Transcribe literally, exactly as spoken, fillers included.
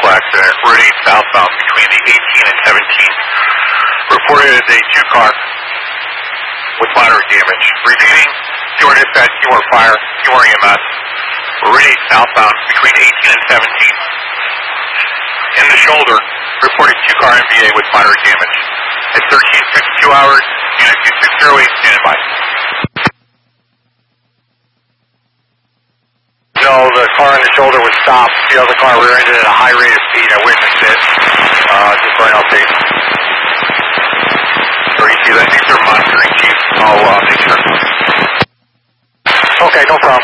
vehicle accident, Route eight southbound between the eighteen and seventeen. Reported as a two-car with moderate damage. Repeating, Seymour Dispatch, Seymour Fire, Seymour E M S. Route eight southbound between eighteen and seventeen. In the shoulder, reported two-car M V A with moderate damage. At thirteen fifty-two hours, Unit two six zero eight, standing by. No, the car in the shoulder was stopped. The other car rear-ended at a high rate of speed. I witnessed it. Uh, just for an update. thirty-two, I think they're monitoring, Chief. I'll uh, make sure. Okay, no problem.